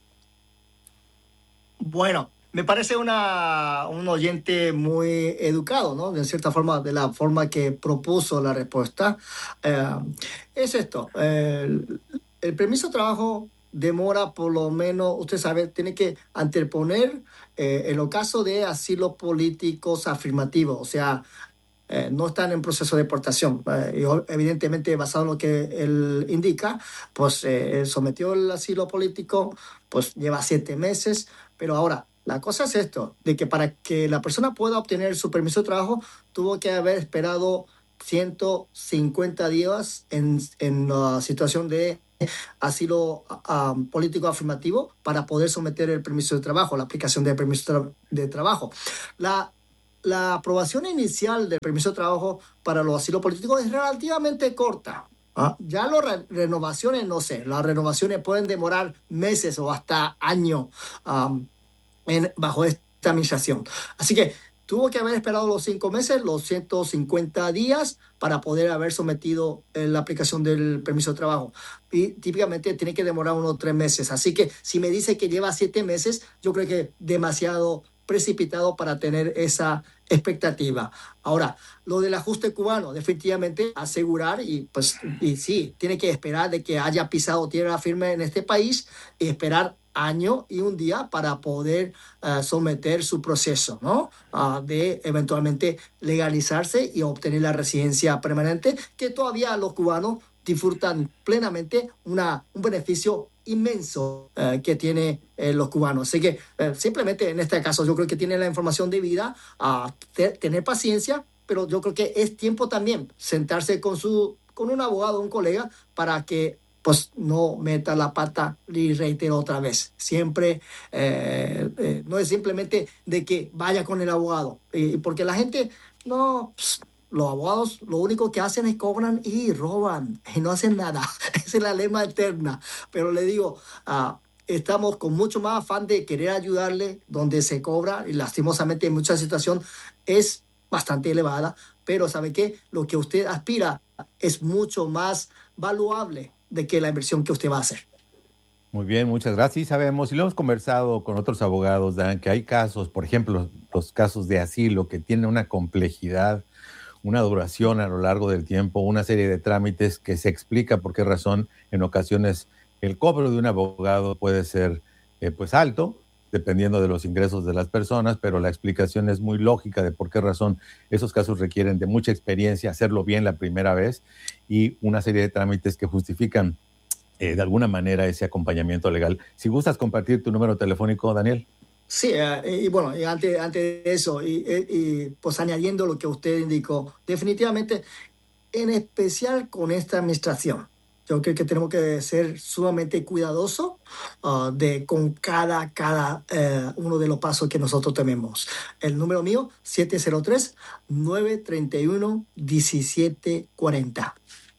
Bueno, me parece una, un oyente muy educado, ¿no? De cierta forma, de la forma que propuso la respuesta. Eh, es esto, eh, el, el permiso de trabajo demora por lo menos, usted sabe, tiene que anteponer eh, en los casos de asilo políticos afirmativos, o sea, eh, no están en proceso de deportación. Eh, y evidentemente, basado en lo que él indica, pues eh, sometió el asilo político, pues lleva siete meses, pero ahora, la cosa es esto, de que para que la persona pueda obtener su permiso de trabajo, tuvo que haber esperado ciento cincuenta días en, en la situación de asilo um, político afirmativo para poder someter el permiso de trabajo, la aplicación del permiso tra- de trabajo. La, la aprobación inicial del permiso de trabajo para los asilos políticos es relativamente corta. ¿Ah? Ya las re- renovaciones, no sé, las renovaciones pueden demorar meses o hasta años um, en, bajo esta administración. Así que tuvo que haber esperado los cinco meses, los ciento cincuenta días, para poder haber sometido eh, la aplicación del permiso de trabajo. Y típicamente tiene que demorar unos tres meses. Así que si me dice que lleva siete meses, yo creo que es demasiado precipitado para tener esa expectativa. Ahora, lo del ajuste cubano, definitivamente asegurar y pues y sí, tiene que esperar de que haya pisado tierra firme en este país y esperar año y un día para poder uh, someter su proceso, ¿no? Uh, de eventualmente legalizarse y obtener la residencia permanente, que todavía los cubanos disfrutan plenamente una, un beneficio inmenso uh, que tiene eh, los cubanos. Así que uh, simplemente en este caso yo creo que tienen la información debida a te- tener paciencia, pero yo creo que es tiempo también sentarse con, su, con un abogado, un colega, para que pues no meta la pata y reitero otra vez. Siempre eh, eh, no es simplemente de que vaya con el abogado, eh, porque la gente, no, pss, los abogados lo único que hacen es cobran y roban y no hacen nada. Esa es la lema eterna. Pero le digo, uh, estamos con mucho más afán de querer ayudarle donde se cobra y lastimosamente en muchas situaciones es bastante elevada, pero ¿sabe qué? Lo que usted aspira es mucho más valuable de que la inversión que usted va a hacer. Muy bien, muchas gracias. Sí sabemos, y lo hemos conversado con otros abogados, Dan, que hay casos, por ejemplo, los casos de asilo, que tienen una complejidad, una duración a lo largo del tiempo, una serie de trámites que se explica por qué razón en ocasiones el cobro de un abogado puede ser eh, pues alto, dependiendo de los ingresos de las personas, pero la explicación es muy lógica de por qué razón esos casos requieren de mucha experiencia, hacerlo bien la primera vez y una serie de trámites que justifican eh, de alguna manera ese acompañamiento legal. Si gustas compartir tu número telefónico, Daniel. Sí, eh, y bueno, y antes, antes de eso, y, y pues añadiendo lo que usted indicó, definitivamente, en especial con esta administración, yo creo que tenemos que ser sumamente cuidadosos uh, de, con cada, cada uh, uno de los pasos que nosotros tenemos. El número mío, siete cero tres, nueve tres uno, uno siete cuatro cero.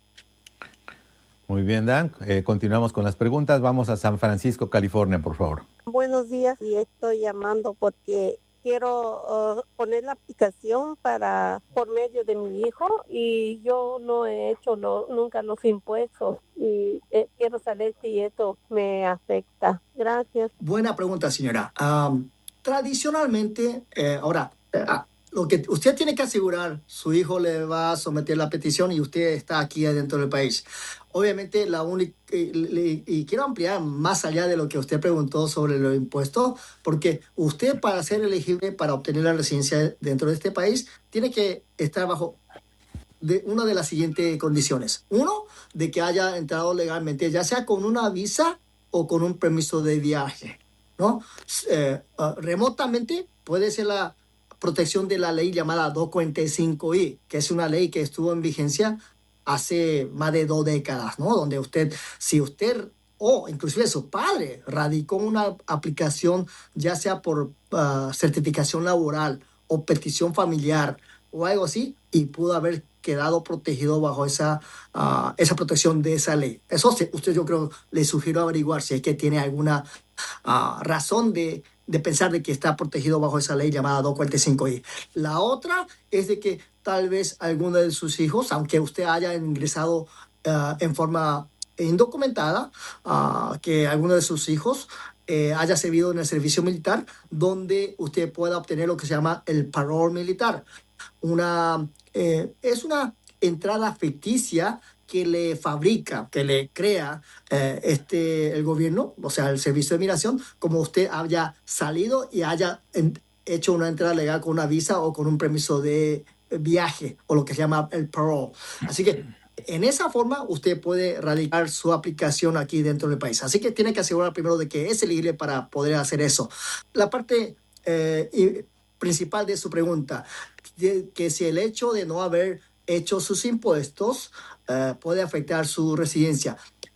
Muy bien, Dan. Eh, continuamos con las preguntas. Vamos a San Francisco, California, por favor. Buenos días, y estoy llamando porque quiero uh, poner la aplicación para por medio de mi hijo y yo no he hecho lo, nunca los impuestos y eh, quiero saber si eso me afecta. Gracias. Buena pregunta, señora. Um, tradicionalmente, eh, ahora, eh, lo que usted tiene que asegurar, su hijo le va a someter la petición y usted está aquí adentro del país. Obviamente, la única, y, y quiero ampliar más allá de lo que usted preguntó sobre los impuestos, porque usted, para ser elegible para obtener la residencia dentro de este país, tiene que estar bajo de una de las siguientes condiciones. Uno, de que haya entrado legalmente, ya sea con una visa o con un permiso de viaje, ¿no? Eh, uh, remotamente puede ser la protección de la ley llamada doscientos cuarenta y cinco i, que es una ley que estuvo en vigencia hace más de dos décadas, ¿no? Donde usted, si usted o inclusive su padre radicó una aplicación, ya sea por uh, certificación laboral o petición familiar o algo así, y pudo haber quedado protegido bajo esa, uh, esa protección de esa ley. Eso sí, usted yo creo le sugiero averiguar si es que tiene alguna uh, razón de, de pensar de que está protegido bajo esa ley llamada doscientos cuarenta y cinco I. La otra es de que tal vez alguno de sus hijos, aunque usted haya ingresado uh, en forma indocumentada, uh, que alguno de sus hijos eh, haya servido en el servicio militar, donde usted pueda obtener lo que se llama el parole militar. Una, eh, es una entrada ficticia que le fabrica, que le crea eh, este, el gobierno, o sea, el servicio de migración, como usted haya salido y haya en, hecho una entrada legal con una visa o con un permiso de viaje, o lo que se llama el parole. Así que en esa forma usted puede radicar su aplicación aquí dentro del país. Así que tiene que asegurar primero de que es elegible para poder hacer eso. La parte eh, principal de su pregunta, de que si el hecho de no haber hecho sus impuestos uh, puede afectar su residencia.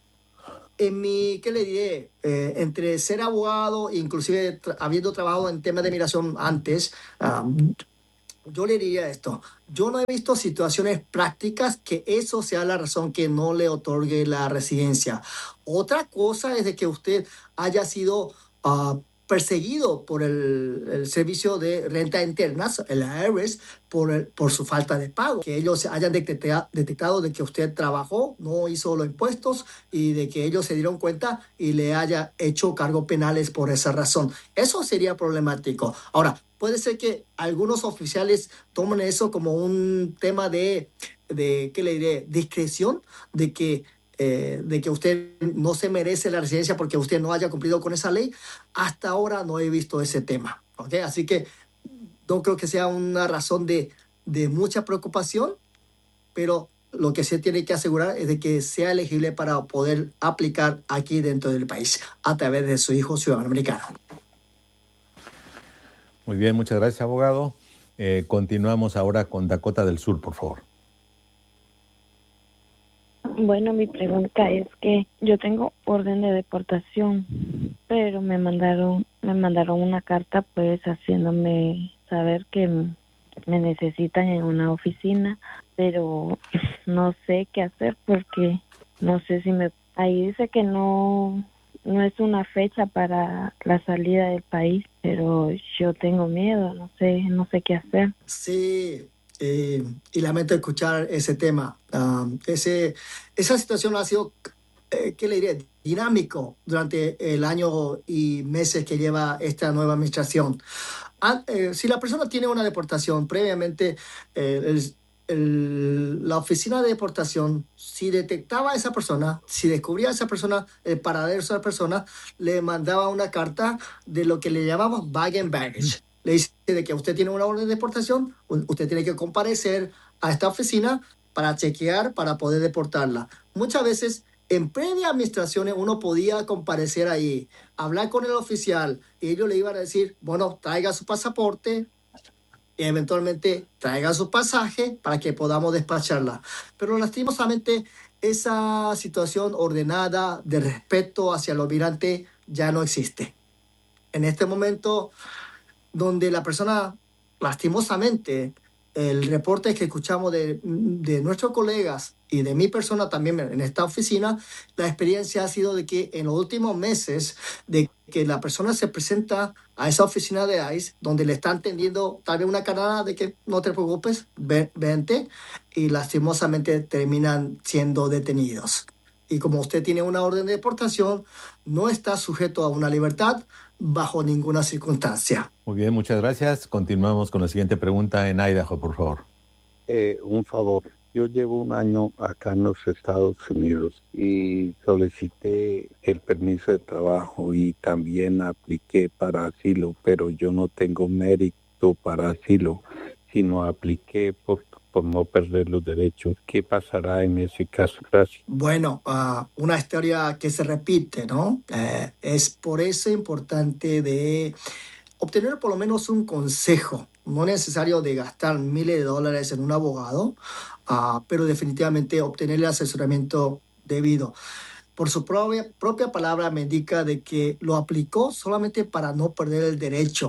En mi, ¿qué le diré? Eh, entre ser abogado, inclusive tra- habiendo trabajado en temas de migración antes, um, yo le diría esto. Yo no he visto situaciones prácticas que eso sea la razón que no le otorgue la residencia. Otra cosa es de que usted haya sido uh, perseguido por el, el Servicio de Renta Internas, el I R S, por, el, por su falta de pago. Que ellos hayan detectado, detectado de que usted trabajó, no hizo los impuestos y de que ellos se dieron cuenta y le haya hecho cargos penales por esa razón. Eso sería problemático. Ahora, puede ser que algunos oficiales tomen eso como un tema de, de ¿qué le diré?, discreción, de que Eh, de que usted no se merece la residencia porque usted no haya cumplido con esa ley. Hasta ahora no he visto ese tema, ¿okay? Así que no creo que sea una razón de, de mucha preocupación, pero lo que se tiene que asegurar es de que sea elegible para poder aplicar aquí dentro del país a través de su hijo ciudadano americano. Muy bien, muchas gracias, abogado. Eh, continuamos ahora con Dakota del Sur, por favor. Bueno, mi pregunta es que yo tengo orden de deportación, pero me mandaron me mandaron una carta pues haciéndome saber que me necesitan en una oficina, pero no sé qué hacer porque no sé si me... Ahí dice que no no es una fecha para la salida del país, pero yo tengo miedo, no sé, no sé qué hacer. Sí. Eh, y lamento escuchar ese tema. Um, ese, esa situación ha sido, eh, ¿qué le diré?, dinámico durante el año y meses que lleva esta nueva administración. Ah, eh, si la persona tiene una deportación previamente, eh, el, el, la oficina de deportación, si detectaba a esa persona, si descubría a esa persona, el paradero de esa persona, le mandaba una carta de lo que le llamamos bag and baggage. Le dice de que usted tiene una orden de deportación, usted tiene que comparecer a esta oficina para chequear, para poder deportarla. Muchas veces, en previas administraciones, uno podía comparecer ahí, hablar con el oficial, y ellos le iban a decir, bueno, traiga su pasaporte, y eventualmente traiga su pasaje para que podamos despacharla. Pero lastimosamente, esa situación ordenada de respeto hacia el migrante ya no existe. En este momento, donde la persona, lastimosamente, el reporte que escuchamos de, de nuestros colegas y de mi persona también en esta oficina, la experiencia ha sido de que en los últimos meses, de que la persona se presenta a esa oficina de I C E, donde le están tendiendo tal vez una carnada de que no te preocupes, vente, y lastimosamente terminan siendo detenidos. Y como usted tiene una orden de deportación, no está sujeto a una libertad bajo ninguna circunstancia. Muy bien, muchas gracias. Continuamos con la siguiente pregunta en Idaho, por favor. Eh, un favor. Yo llevo un año acá en los Estados Unidos y solicité el permiso de trabajo y también apliqué para asilo, pero yo no tengo mérito para asilo, sino apliqué por por no perder los derechos. ¿Qué pasará en ese caso? Gracias. Bueno, uh, una historia que se repite, ¿no? Eh, es por eso importante de obtener por lo menos un consejo. No es necesario de gastar miles de dólares en un abogado, uh, pero definitivamente obtener el asesoramiento debido. Por su propia, propia palabra me indica de que lo aplicó solamente para no perder el derecho.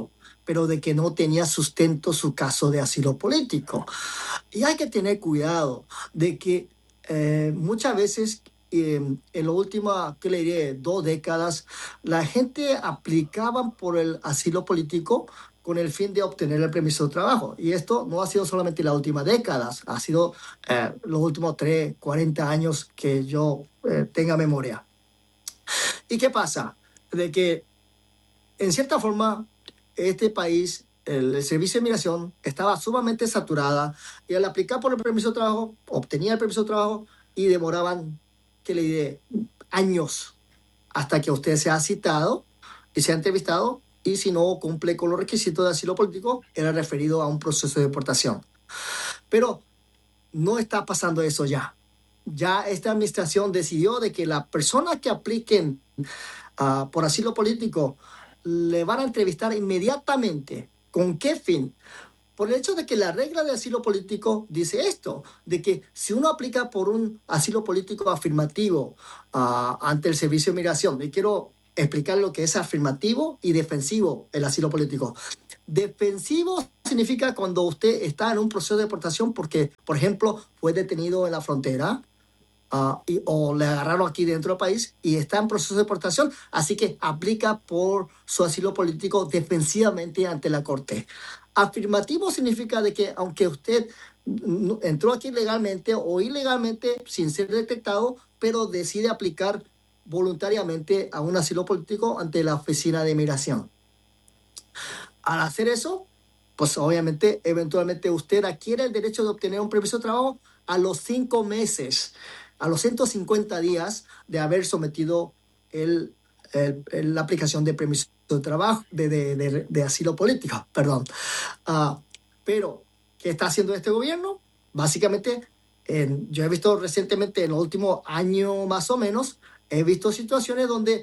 pero de que no tenía sustento su caso de asilo político. Y hay que tener cuidado de que eh, muchas veces eh, en las últimas, ¿qué le diré?, dos décadas, la gente aplicaba por el asilo político con el fin de obtener el permiso de trabajo. Y esto no ha sido solamente las últimas décadas, ha sido eh, los últimos tres, cuarenta años que yo eh, tenga memoria. ¿Y qué pasa? De que, en cierta forma, este país, el, el servicio de migración, estaba sumamente saturada y al aplicar por el permiso de trabajo, obtenía el permiso de trabajo y demoraban, ¿qué le diré?, años hasta que usted sea citado y sea entrevistado, y si no cumple con los requisitos de asilo político, era referido a un proceso de deportación. Pero no está pasando eso ya. Ya esta administración decidió de que las personas que apliquen uh, por asilo político le van a entrevistar inmediatamente. ¿Con qué fin? Por el hecho de que la regla de asilo político dice esto, de que si uno aplica por un asilo político afirmativo uh, ante el Servicio de Migración, y quiero explicar lo que es afirmativo y defensivo el asilo político. Defensivo significa cuando usted está en un proceso de deportación porque, por ejemplo, fue detenido en la frontera uh, y, o le agarraron aquí dentro del país y está en proceso de deportación, así que aplica por su asilo político defensivamente ante la Corte. Afirmativo significa de que aunque usted entró aquí legalmente o ilegalmente sin ser detectado, pero decide aplicar voluntariamente a un asilo político ante la Oficina de Migración. Al hacer eso, pues obviamente, eventualmente usted adquiere el derecho de obtener un permiso de trabajo a los cinco meses, a los ciento cincuenta días de haber sometido el, el, el, la aplicación de permiso de trabajo, de, de, de, de asilo político, perdón. Uh, pero, ¿qué está haciendo este gobierno? Básicamente, en, yo he visto recientemente, en los últimos años más o menos, he visto situaciones donde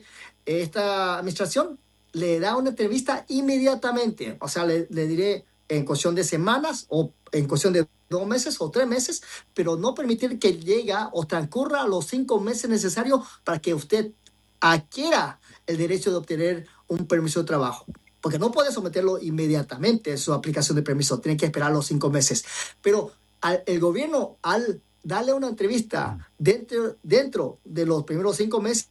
esta administración le da una entrevista inmediatamente, o sea, le, le diré en cuestión de semanas o en cuestión de dos meses o tres meses, pero no permitir que llegue o transcurra los cinco meses necesarios para que usted adquiera el derecho de obtener un permiso de trabajo. Porque no puede someterlo inmediatamente, su aplicación de permiso, tiene que esperar los cinco meses. Pero al, el gobierno, al darle una entrevista dentro, dentro de los primeros cinco meses,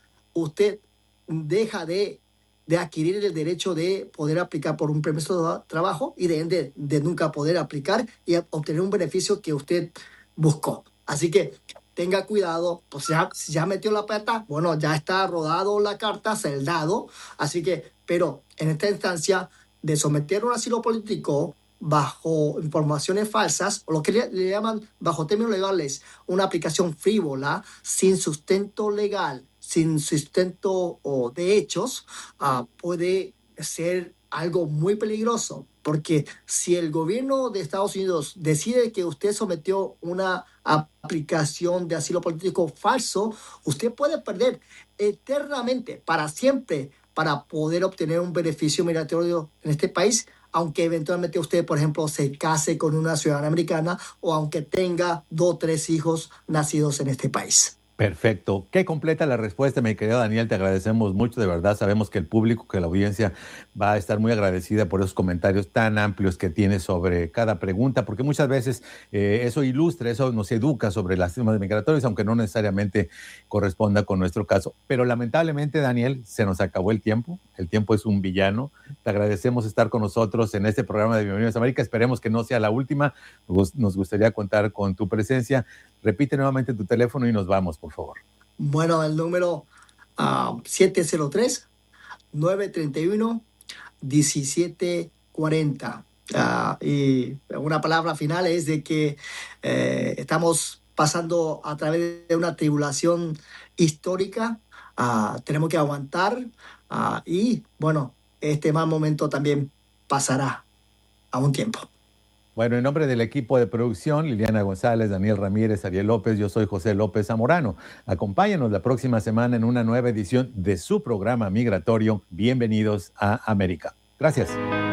usted deja de, de adquirir el derecho de poder aplicar por un permiso de trabajo y de, de, de nunca poder aplicar y obtener un beneficio que usted buscó. Así que tenga cuidado, pues ya, ya metió la pata, bueno, ya está rodado la carta, saldado, así que, pero en esta instancia de someter un asilo político bajo informaciones falsas, o lo que le, le llaman bajo términos legales una aplicación frívola, sin sustento legal, sin sustento o de hechos, uh, puede ser algo muy peligroso, porque si el gobierno de Estados Unidos decide que usted sometió una aplicación de asilo político falso, usted puede perder eternamente, para siempre, para poder obtener un beneficio migratorio en este país, aunque eventualmente usted, por ejemplo, se case con una ciudadana americana o aunque tenga dos o tres hijos nacidos en este país. Perfecto. Qué completa la respuesta, mi querido Daniel. Te agradecemos mucho, de verdad. Sabemos que el público, que la audiencia va a estar muy agradecida por esos comentarios tan amplios que tienes sobre cada pregunta, porque muchas veces eh, eso ilustra, eso nos educa sobre las temas migratorios, aunque no necesariamente corresponda con nuestro caso. Pero lamentablemente, Daniel, se nos acabó el tiempo. El tiempo es un villano. Te agradecemos estar con nosotros en este programa de Bienvenidos a América. Esperemos que no sea la última. Nos gustaría contar con tu presencia. Repite nuevamente tu teléfono y nos vamos, por favor. Bueno, el número uh, siete cero tres, nueve tres uno, uno siete cuatro cero. Uh, y una palabra final es de que eh, estamos pasando a través de una tribulación histórica. Uh, tenemos que aguantar uh, y, bueno, este mal momento también pasará a un tiempo. Bueno, en nombre del equipo de producción, Liliana González, Daniel Ramírez, Ariel López, yo soy José López Zamorano. Acompáñanos la próxima semana en una nueva edición de su programa migratorio. Bienvenidos a América. Gracias.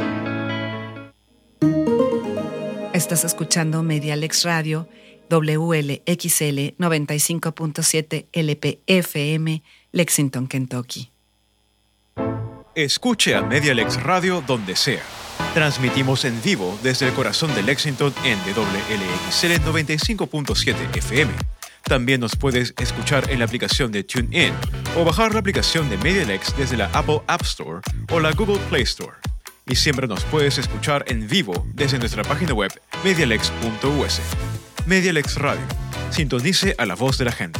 Estás escuchando Medialex Radio, W L X L noventa y cinco punto siete L P F M, Lexington, Kentucky. Escuche a MediaLex Radio donde sea. Transmitimos en vivo desde el corazón de Lexington en W L X L noventa y cinco punto siete F M. También nos puedes escuchar en la aplicación de TuneIn o bajar la aplicación de MediaLex desde la Apple App Store o la Google Play Store. Y siempre nos puedes escuchar en vivo desde nuestra página web medialex punto u s. MediaLex Radio. Sintonice a la voz de la gente.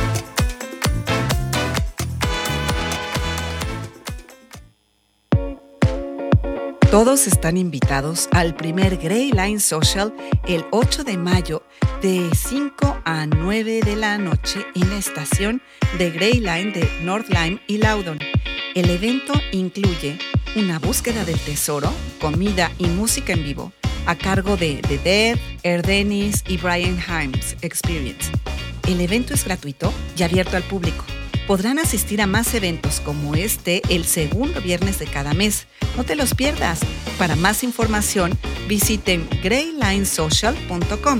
Todos están invitados al primer Gray Line Social el ocho de mayo de cinco a nueve de la noche en la estación de Gray Line de North Lime y Loudon. El evento incluye una búsqueda del tesoro, comida y música en vivo a cargo de The Dead, Air Dennis y Brian Himes Experience. El evento es gratuito y abierto al público. Podrán asistir a más eventos como este el segundo viernes de cada mes. No te los pierdas. Para más información, visiten gray line social punto com.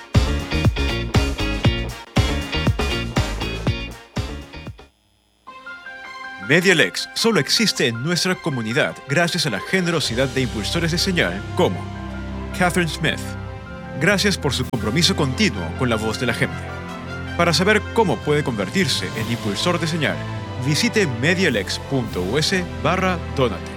MediaLex solo existe en nuestra comunidad gracias a la generosidad de impulsores de señal como Catherine Smith. Gracias por su compromiso continuo con la voz de la gente. Para saber cómo puede convertirse en impulsor de señal, visite medialex punto u s barra donate.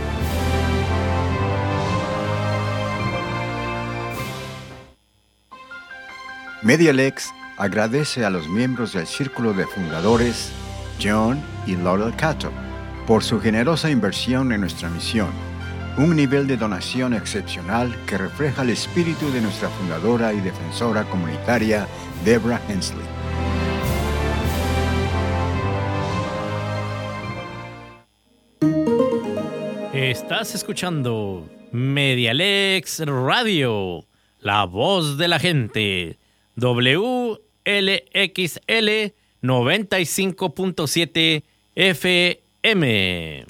MediaLex agradece a los miembros del Círculo de Fundadores, John y Laurel Cato, por su generosa inversión en nuestra misión, un nivel de donación excepcional que refleja el espíritu de nuestra fundadora y defensora comunitaria, Deborah Hensley. Estás escuchando MediaLex Radio, la voz de la gente, W L X L noventa y cinco punto siete F M.